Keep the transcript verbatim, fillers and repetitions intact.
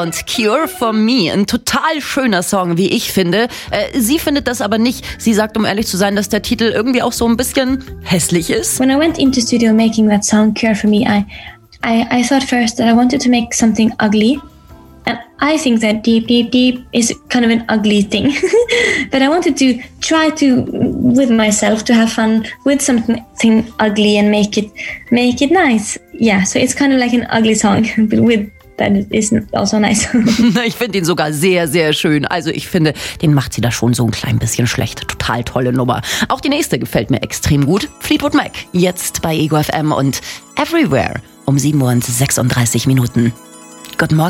und Cure for Me. Ein total schöner Song, wie ich finde. Äh, sie findet das aber nicht. Sie sagt, um ehrlich zu sein, dass der Titel irgendwie auch so ein bisschen hässlich ist. When I went into studio making that song Cure for Me, I, I, I thought first that I wanted to make something ugly. And I think that deep, deep, deep is kind of an ugly thing. But I wanted to try to, with myself, to have fun with something ugly and make it, make it nice. Yeah, so it's kind of like an ugly song, but with that is also nice. Ich finde ihn sogar sehr, sehr schön. Also ich finde, den macht sie da schon so ein klein bisschen schlecht. Total tolle Nummer. Auch die nächste gefällt mir extrem gut. Fleetwood Mac, jetzt bei Ego F M und Everywhere um sieben Uhr und sechsunddreißig Minuten. Guten Morgen.